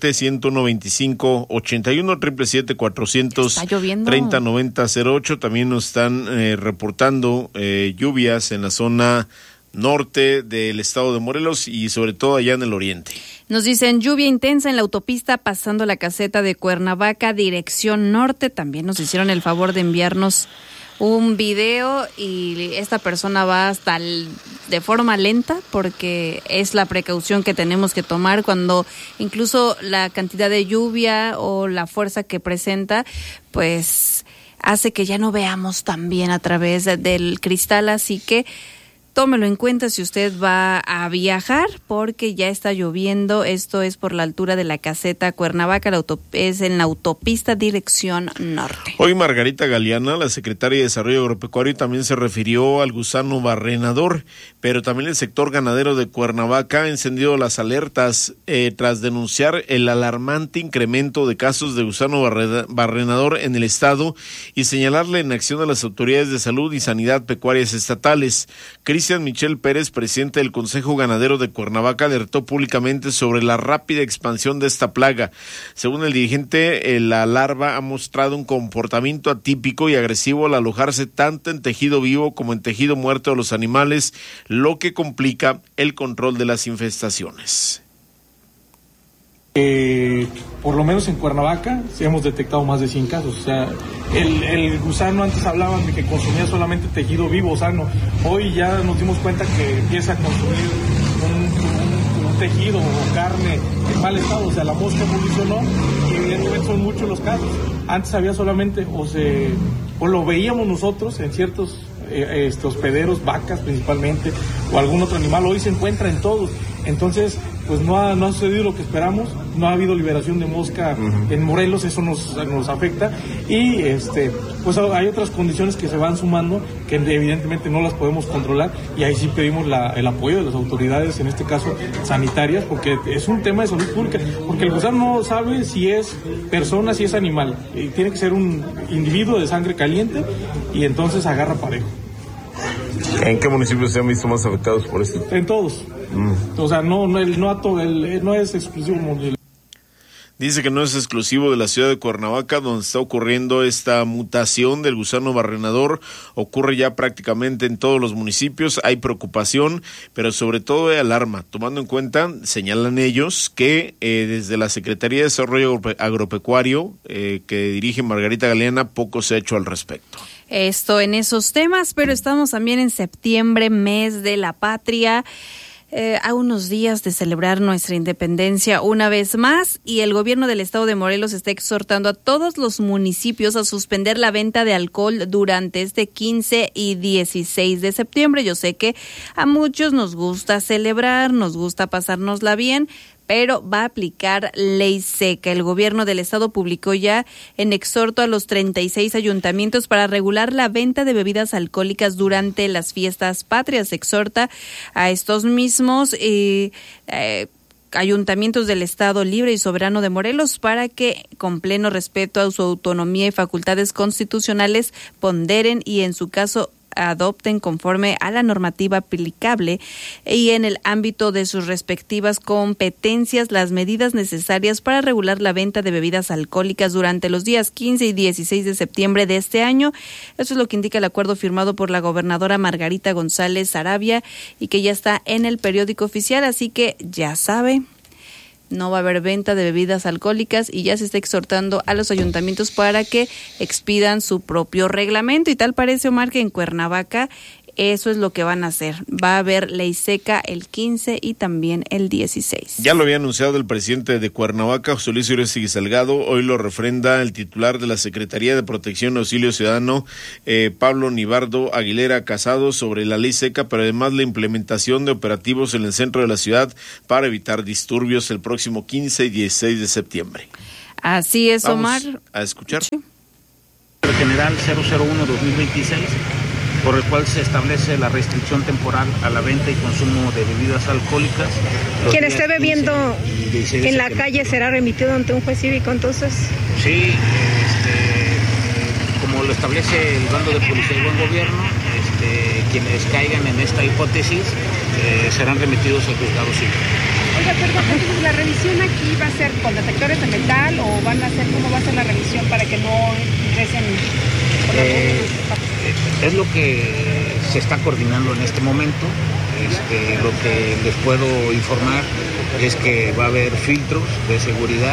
777-195-81, 777-430-9008. También nos están reportando lluvias en la zona norte del estado de Morelos y sobre todo allá en el oriente. Nos dicen lluvia intensa en la autopista pasando la caseta de Cuernavaca, dirección norte. También nos hicieron el favor de enviarnos un video y esta persona va hasta de forma lenta porque es la precaución que tenemos que tomar cuando incluso la cantidad de lluvia o la fuerza que presenta pues hace que ya no veamos tan bien a través del cristal, así que tómelo en cuenta si usted va a viajar porque ya está lloviendo. Esto es por la altura de la caseta Cuernavaca, es en la autopista dirección norte. Hoy Margarita Galeana, la secretaria de Desarrollo Agropecuario, también se refirió al gusano barrenador, pero también el sector ganadero de Cuernavaca ha encendido las alertas tras denunciar el alarmante incremento de casos de gusano barrenador en el estado y señalar la inacción de las autoridades de salud y sanidad pecuarias estatales. Cristian Michel Pérez, presidente del Consejo Ganadero de Cuernavaca, alertó públicamente sobre la rápida expansión de esta plaga. Según el dirigente, la larva ha mostrado un comportamiento atípico y agresivo al alojarse tanto en tejido vivo como en tejido muerto de los animales, lo que complica el control de las infestaciones. Por lo menos en Cuernavaca hemos detectado más de 100 casos. O sea, el gusano antes hablaban de que consumía solamente tejido vivo sano. Hoy ya nos dimos cuenta que empieza a consumir un tejido o carne en mal estado. O sea, la mosca evolucionó y evidentemente son muchos los casos. Antes había solamente, o lo veíamos nosotros en ciertos hospederos, vacas principalmente, o algún otro animal. Hoy se encuentra en todos. Entonces, pues no ha sucedido lo que esperamos, no ha habido liberación de mosca en Morelos, eso nos afecta, y pues hay otras condiciones que se van sumando que evidentemente no las podemos controlar, y ahí sí pedimos el apoyo de las autoridades, en este caso sanitarias, porque es un tema de salud pública, porque el gusano no sabe si es persona, si es animal, tiene que ser un individuo de sangre caliente y entonces agarra parejo. ¿En qué municipios se han visto más afectados por esto? En todos. O sea, no es exclusivo. Dice que no es exclusivo de la ciudad de Cuernavaca, donde está ocurriendo esta mutación del gusano barrenador. Ocurre ya prácticamente en todos los municipios. Hay preocupación, pero sobre todo hay alarma, tomando en cuenta, señalan ellos, que desde la Secretaría de Desarrollo Agropecuario, que dirige Margarita Galeana, poco se ha hecho al respecto. Esto en esos temas, pero estamos también en septiembre, mes de la patria. A unos días de celebrar nuestra independencia una vez más, y el gobierno del estado de Morelos está exhortando a todos los municipios a suspender la venta de alcohol durante este 15 y 16 de septiembre. Yo sé que a muchos nos gusta celebrar, nos gusta pasárnosla bien, pero va a aplicar ley seca. El gobierno del estado publicó ya en exhorto a los 36 ayuntamientos para regular la venta de bebidas alcohólicas durante las fiestas patrias. Exhorta a estos mismos ayuntamientos del Estado Libre y Soberano de Morelos para que, con pleno respeto a su autonomía y facultades constitucionales, ponderen y, en su caso, adopten conforme a la normativa aplicable y en el ámbito de sus respectivas competencias las medidas necesarias para regular la venta de bebidas alcohólicas durante los días 15 y 16 de septiembre de este año. Eso es lo que indica el acuerdo firmado por la gobernadora Margarita González Sarabia y que ya está en el periódico oficial, así que ya sabe, no va a haber venta de bebidas alcohólicas y ya se está exhortando a los ayuntamientos para que expidan su propio reglamento. Y tal parece, Omar, que en Cuernavaca eso es lo que van a hacer. Va a haber ley seca el 15 y también el 16. Ya lo había anunciado el presidente de Cuernavaca, José Luis Uresti Salgado. Hoy lo refrenda el titular de la Secretaría de Protección y Auxilio Ciudadano, Pablo Nibardo Aguilera Casado, sobre la ley seca, pero además la implementación de operativos en el centro de la ciudad para evitar disturbios el próximo 15 y 16 de septiembre. Así es, Omar. Vamos a escuchar. Sí. El general 001-2026, por el cual se establece la restricción temporal a la venta y consumo de bebidas alcohólicas. Quien esté bebiendo en la calle será remitido ante un juez cívico, entonces. Sí, como lo establece el bando de policía y buen gobierno, quienes caigan en esta hipótesis serán remitidos al juzgado cívico. Oiga, perdón, ¿la revisión aquí va a ser con detectores de metal o van a hacer, cómo va a ser la revisión para que no ingresen? Es lo que se está coordinando en este momento. Lo que les puedo informar es que va a haber filtros de seguridad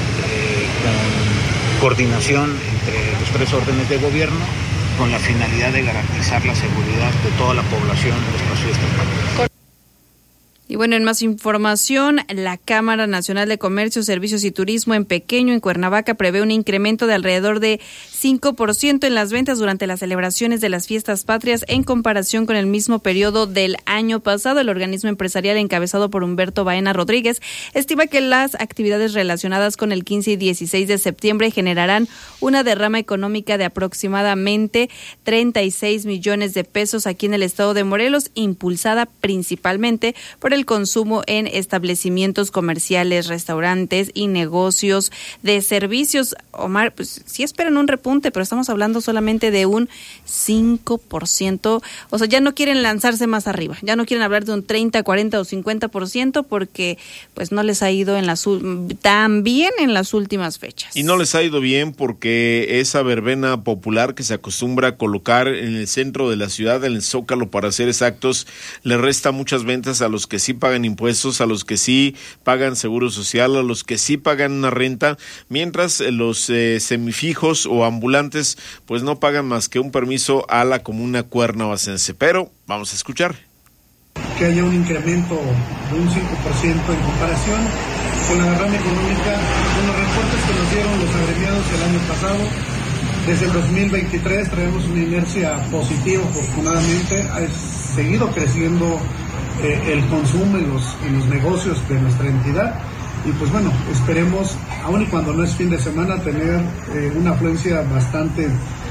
con coordinación entre los 3 órdenes de gobierno con la finalidad de garantizar la seguridad de toda la población de los pasos estatales. Y bueno, en más información, la Cámara Nacional de Comercio, Servicios y Turismo en Pequeño, en Cuernavaca, prevé un incremento de alrededor de 5% en las ventas durante las celebraciones de las fiestas patrias en comparación con el mismo periodo del año pasado. El organismo empresarial encabezado por Humberto Baena Rodríguez estima que las actividades relacionadas con el 15 y 16 de septiembre generarán una derrama económica de aproximadamente 36 millones de pesos aquí en el estado de Morelos, impulsada principalmente por el consumo en establecimientos comerciales, restaurantes y negocios de servicios. Omar, pues sí esperan un repunte, pero estamos hablando solamente de un 5%. O sea, ya no quieren lanzarse más arriba, ya no quieren hablar de un 30, 40 o 50% porque pues no les ha ido tan bien en las últimas fechas. Y no les ha ido bien porque esa verbena popular que se acostumbra a colocar en el centro de la ciudad, en el Zócalo para ser exactos, le resta muchas ventas a los que sí pagan impuestos, a los que sí pagan seguro social, a los que sí pagan una renta, mientras los semifijos o ambulantes pues no pagan más que un permiso a la comuna cuernavacense. Pero vamos a escuchar. Que haya un incremento de un 5% en comparación con la derrama económica, con los reportes que nos dieron los agremiados el año pasado. Desde el 2023 traemos una inercia positiva, afortunadamente ha seguido creciendo el consumo en los negocios de nuestra entidad y pues bueno, esperemos, aun y cuando no es fin de semana, tener una afluencia bastante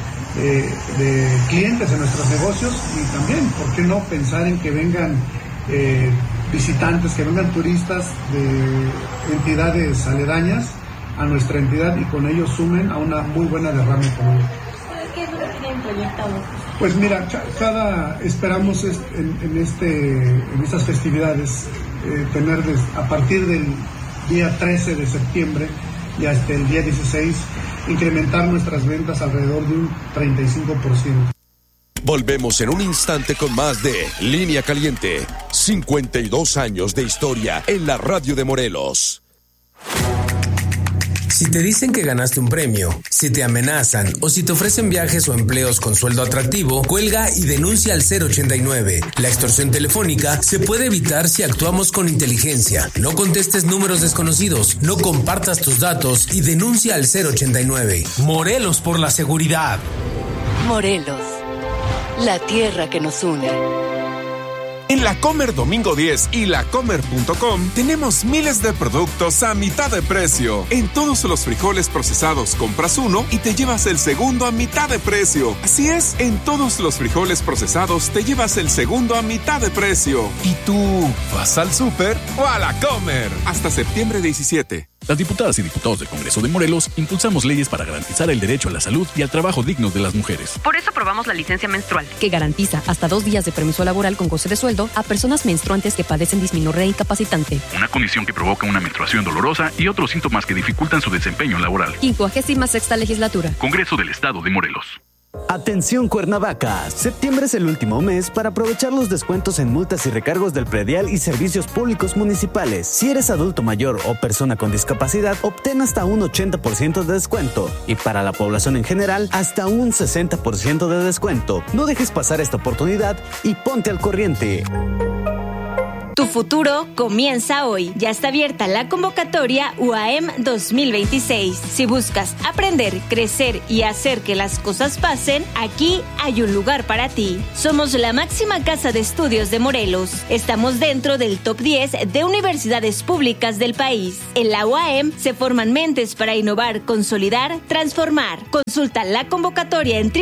de clientes en nuestros negocios y también, ¿por qué no pensar en que vengan visitantes, que vengan turistas de entidades aledañas a nuestra entidad y con ellos sumen a una muy buena derrama económica? ¿Qué es lo que tienen proyectado? Pues mira, esperamos en estas festividades tener a partir del día 13 de septiembre y hasta el día 16 incrementar nuestras ventas alrededor de un 35%. Volvemos en un instante con más de Línea Caliente. 52 años de historia en la radio de Morelos. Si te dicen que ganaste un premio, si te amenazan o si te ofrecen viajes o empleos con sueldo atractivo, cuelga y denuncia al 089. La extorsión telefónica se puede evitar si actuamos con inteligencia. No contestes números desconocidos, no compartas tus datos y denuncia al 089. Morelos por la seguridad. Morelos, la tierra que nos une. En La Comer Domingo 10 y lacomer.com tenemos miles de productos a mitad de precio. En todos los frijoles procesados compras uno y te llevas el segundo a mitad de precio. Así es, en todos los frijoles procesados te llevas el segundo a mitad de precio. ¿Y tú vas al súper o a La Comer? Hasta septiembre 17. Las diputadas y diputados del Congreso de Morelos impulsamos leyes para garantizar el derecho a la salud y al trabajo digno de las mujeres. Por eso aprobamos la licencia menstrual, que garantiza hasta 2 días de permiso laboral con goce de sueldo a personas menstruantes que padecen dismenorrea incapacitante. Una condición que provoca una menstruación dolorosa y otros síntomas que dificultan su desempeño laboral. 56ª legislatura. Congreso del Estado de Morelos. Atención Cuernavaca, septiembre es el último mes para aprovechar los descuentos en multas y recargos del predial y servicios públicos municipales. Si eres adulto mayor o persona con discapacidad, obtén hasta un 80% de descuento y para la población en general, hasta un 60% de descuento. No dejes pasar esta oportunidad y ponte al corriente. Tu futuro comienza hoy. Ya está abierta la convocatoria UAM 2026. Si buscas aprender, crecer y hacer que las cosas pasen, aquí hay un lugar para ti. Somos la máxima casa de estudios de Morelos. Estamos dentro del top 10 de universidades públicas del país. En la UAM se forman mentes para innovar, consolidar, transformar. Consulta la convocatoria en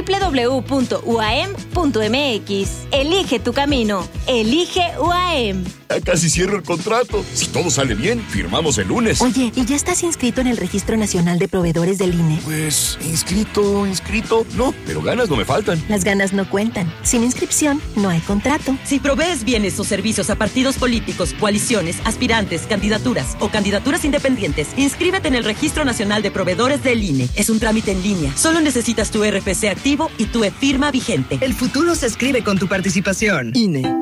www.uam.mx. Elige tu camino. Elige UAM. Ya casi cierro el contrato. Si todo sale bien, firmamos el lunes. Oye, ¿y ya estás inscrito en el Registro Nacional de Proveedores del INE? Pues, inscrito. No, pero ganas no me faltan. Las ganas no cuentan. Sin inscripción, no hay contrato. Si provees bienes o servicios a partidos políticos, coaliciones, aspirantes, candidaturas o candidaturas independientes, inscríbete en el Registro Nacional de Proveedores del INE. Es un trámite en línea. Solo necesitas tu RFC activo y tu e-firma vigente. El futuro se escribe con tu participación. INE.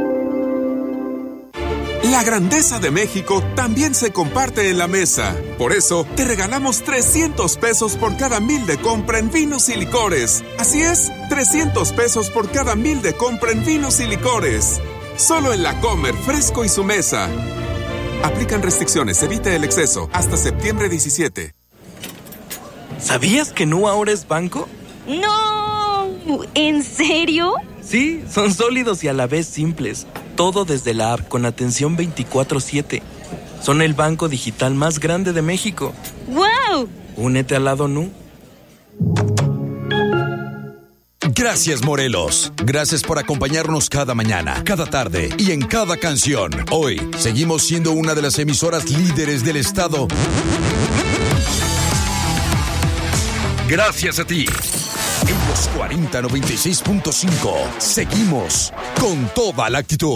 La grandeza de México también se comparte en la mesa. Por eso, te regalamos 300 pesos por cada 1,000 de compra en vinos y licores. Así es, 300 pesos por cada 1,000 de compra en vinos y licores. Solo en La Comer, Fresco y Su Mesa. Aplican restricciones, evita el exceso. Hasta septiembre 17. ¿Sabías que Nu ahora es banco? ¡No! ¿En serio? Sí, son sólidos y a la vez simples. Todo desde la app con atención 24/7. Son el banco digital más grande de México. ¡Wow! Únete al lado Nu. Gracias, Morelos. Gracias por acompañarnos cada mañana, cada tarde y en cada canción. Hoy seguimos siendo una de las emisoras líderes del estado. Gracias a ti. En los 4096.5 seguimos con toda la actitud.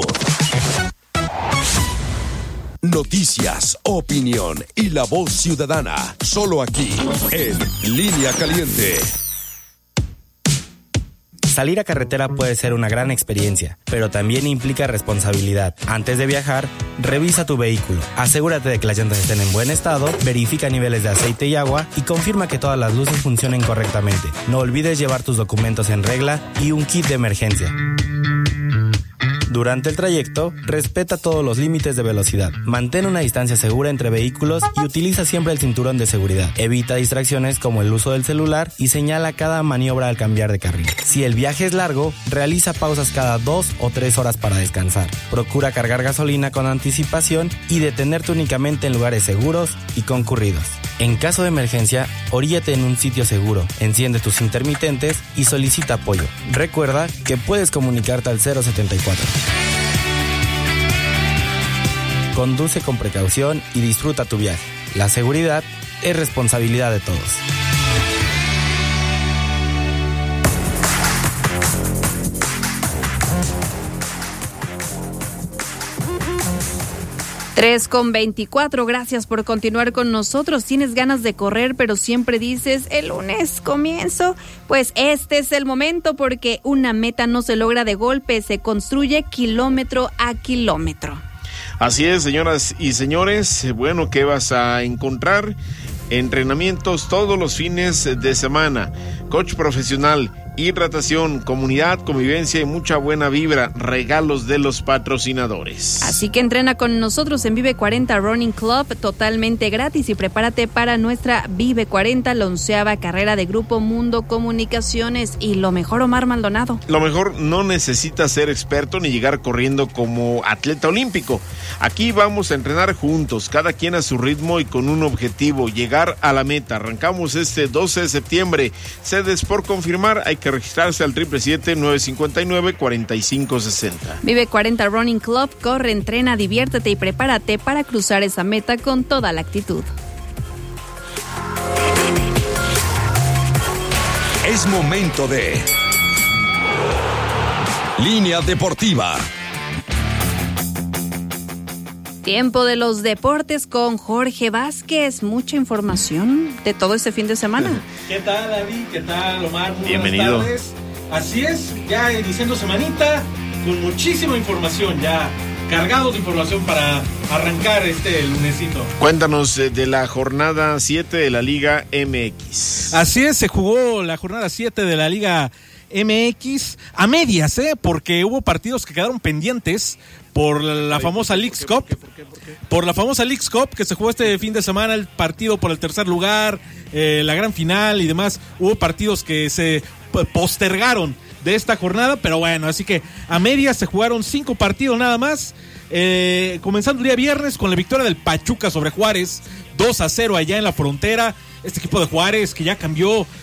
Noticias, opinión y la voz ciudadana. Solo aquí, en Línea Caliente. Salir a carretera puede ser una gran experiencia, pero también implica responsabilidad. Antes de viajar, revisa tu vehículo. Asegúrate de que las llantas estén en buen estado, verifica niveles de aceite y agua y confirma que todas las luces funcionen correctamente. No olvides llevar tus documentos en regla y un kit de emergencia. Durante el trayecto, respeta todos los límites de velocidad. Mantén una distancia segura entre vehículos y utiliza siempre el cinturón de seguridad. Evita distracciones como el uso del celular y señala cada maniobra al cambiar de carril. Si el viaje es largo, realiza pausas cada 2 o 3 horas para descansar. Procura cargar gasolina con anticipación y detenerte únicamente en lugares seguros y concurridos. En caso de emergencia, oríllate en un sitio seguro, enciende tus intermitentes y solicita apoyo. Recuerda que puedes comunicarte al 074. Conduce con precaución y disfruta tu viaje. La seguridad es responsabilidad de todos. Tres con 24, gracias por continuar con nosotros. ¿Tienes ganas de correr, pero siempre dices, el lunes comienzo? Pues este es el momento, porque una meta no se logra de golpe, se construye kilómetro a kilómetro. Así es, señoras y señores. Bueno, ¿qué vas a encontrar? Entrenamientos todos los fines de semana, coach profesional, hidratación, comunidad, convivencia y mucha buena vibra, regalos de los patrocinadores. Así que entrena con nosotros en Vive 40 Running Club totalmente gratis y prepárate para nuestra Vive 40, la 11ª carrera de Grupo Mundo Comunicaciones. Y lo mejor, Omar Maldonado. Lo mejor, no necesitas ser experto ni llegar corriendo como atleta olímpico. Aquí vamos a entrenar juntos, cada quien a su ritmo y con un objetivo, llegar a la meta. Arrancamos este 12 de septiembre. Sedes por confirmar, hay que registrarse al 777-959-4560. Vive 40 Running Club, corre, entrena, diviértete y prepárate para cruzar esa meta con toda la actitud. Es momento de Línea Deportiva. Tiempo de los deportes con Jorge Vázquez. Mucha información de todo este fin de semana. ¿Qué tal, David? ¿Qué tal, Omar? Muy bienvenido. Buenas tardes. Así es, ya iniciando semanita con muchísima información, ya cargados de información para arrancar este lunesito. Cuéntanos de la jornada 7 de la Liga MX. Así es, se jugó la jornada 7 de la Liga MX a medias, porque hubo partidos que quedaron pendientes por la famosa Leagues Cup. Por la famosa Leagues Cup que se jugó este fin de semana, el partido por el tercer lugar, la gran final y demás. Hubo partidos que se postergaron de esta jornada, pero bueno, así que a medias se jugaron 5 partidos nada más. Comenzando el día viernes con la victoria del Pachuca sobre Juárez, 2-0 allá en la frontera. Este equipo de Juárez que ya cambió